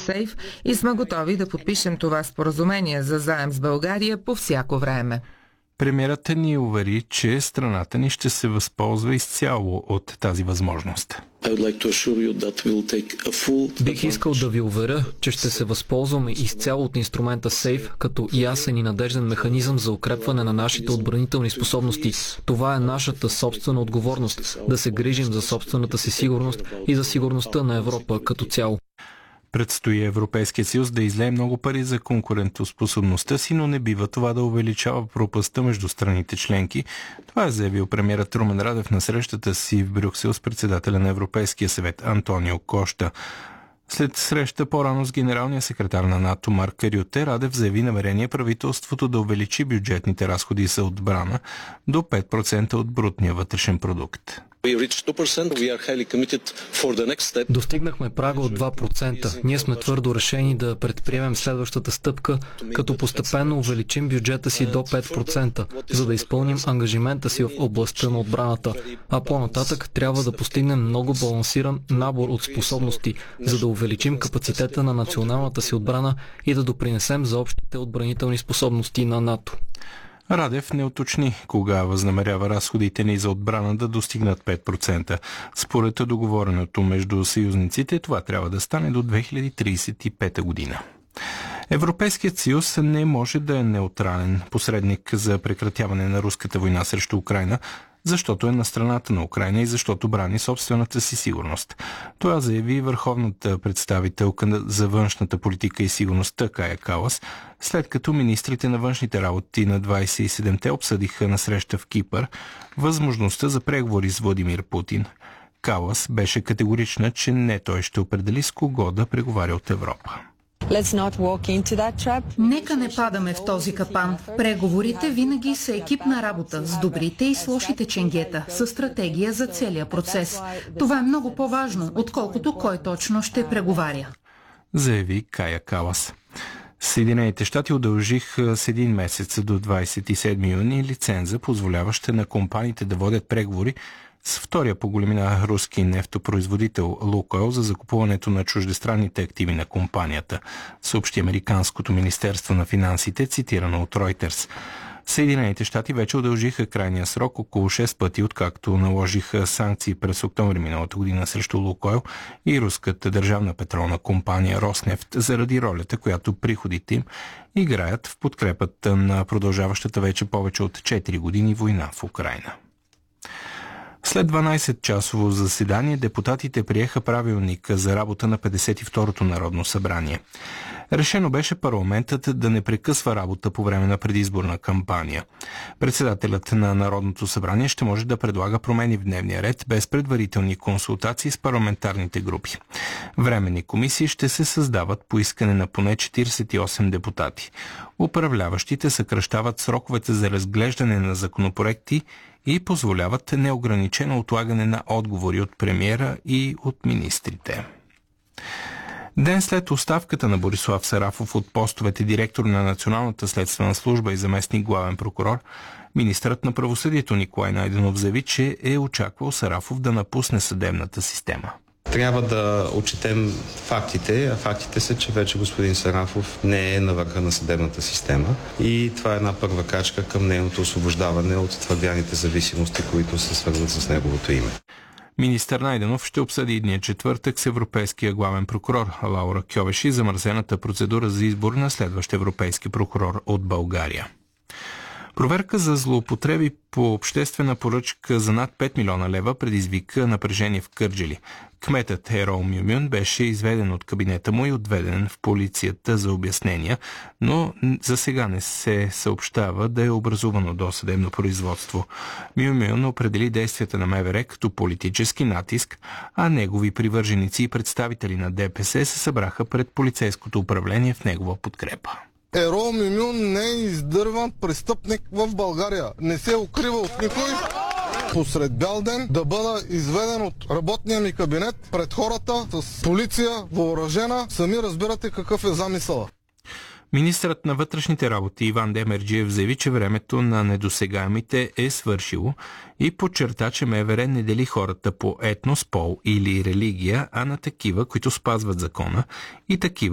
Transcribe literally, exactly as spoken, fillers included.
Сейф и сме готови да подпишем това споразумение за заем с България по всяко време. Премиерът ни увери, че страната ни ще се възползва изцяло от тази възможност. Бих искал да ви уверя, че ще се възползваме изцяло от инструмента Сейф като ясен и надежден механизъм за укрепване на нашите отбранителни способности. Това е нашата собствена отговорност да се грижим за собствената си сигурност и за сигурността на Европа като цяло. Предстои Европейския съюз да излее много пари за конкурентоспособността си, но не бива това да увеличава пропастта между страните членки. Това е заявил премиерът Румен Радев на срещата си в Брюксел с председателя на Европейския съвет Антонио Кошта. След среща по-рано с генералния секретар на НАТО Марк Рюте, Радев заяви намерение правителството да увеличи бюджетните разходи за отбрана до пет процента от брутния вътрешен продукт. Достигнахме прага от два процента. Ние сме твърдо решени да предприемем следващата стъпка, като постепенно увеличим бюджета си до пет процента, за да изпълним ангажимента си в областта на отбраната. А по-нататък трябва да постигнем много балансиран набор от способности, за да увеличим капацитета на националната си отбрана и да допринесем за общите отбранителни способности на НАТО. Радев не уточни кога възнамерява разходите ни за отбрана да достигнат пет процента. Според договореното между съюзниците, това трябва да стане до две хиляди тридесет и пета година. Европейският съюз не може да е неутрален посредник за прекратяване на руската война срещу Украйна, защото е на страната на Украйна и защото брани собствената си сигурност. Това заяви върховната представителка за външната политика и сигурността Кая Калас, след като министрите на външните работи на двадесет и седемте обсъдиха на среща в Кипър възможността за преговори с Владимир Путин. Калас беше категорична, че не той ще определи с кого да преговаря от Европа. Нека не падаме в този капан. Преговорите винаги са екипна работа с добрите и с лошите ченгета, с стратегия за целия процес. Това е много по-важно, отколкото кой точно ще преговаря. Заяви Кая Калас. Съединените щати удължиха с един месец до двадесет и седми юни лиценза, позволяваща на компаниите да водят преговори с втория по големина руски нефтопроизводител Лукойл за закупуването на чуждестранните активи на компанията, съобщи Американското министерство на финансите, цитирано от Reuters. Съединените щати вече удължиха крайния срок около шест пъти, откакто наложиха санкции през октомври миналата година срещу Лукойл и руската държавна петролна компания Роснефт заради ролята, която приходите им играят в подкрепата на продължаващата вече повече от четири години война в Украйна. След дванадесетчасово заседание депутатите приеха правилника за работа на петдесет и второто Народно събрание. Решено беше парламентът да не прекъсва работа по време на предизборна кампания. Председателят на Народното събрание ще може да предлага промени в дневния ред без предварителни консултации с парламентарните групи. Временни комисии ще се създават по искане на поне четиридесет и осем депутати. Управляващите съкращават сроковете за разглеждане на законопроекти и позволяват неограничено отлагане на отговори от премиера и от министрите. Ден след оставката на Борислав Сарафов от постовете директор на Националната следствена служба и заместник главен прокурор, министърът на правосъдието Николай Найденов заяви, че е очаквал Сарафов да напусне съдебната система. Трябва да отчетем фактите, а фактите са, че вече господин Сарафов не е на върха на съдебната система и това е една първа крачка към нейното освобождаване от твърдяните зависимости, които се свързват с неговото име. Министър Найденов ще обсъди идния четвъртък с европейския главен прокурор Лаура Кьовеши замърсената процедура за избор на следващ европейски прокурор от България. Проверка за злоупотреби по обществена поръчка за над пет милиона лева предизвика напрежение в Кърджали. Кметът Ерол Мюмюн беше изведен от кабинета му и отведен в полицията за обяснения, но за сега не се съобщава да е образувано досъдебно производство. Мюмюн определи действията на МВР като политически натиск, а негови привърженици и представители на ДПС се събраха пред полицейското управление в негова подкрепа. Ерол Мюмюн не е издърван престъпник в България. Не се укрива от никой. Посред бял ден да бъда изведен от работния ми кабинет пред хората с полиция, въоръжена. Сами разбирате какъв е замисъла. Министърът на вътрешните работи Иван Демерджиев заяви, че времето на недосегаемите е свършило и подчерта, че МВР не дели хората по етнос, пол или религия, а на такива, които спазват закона и такива,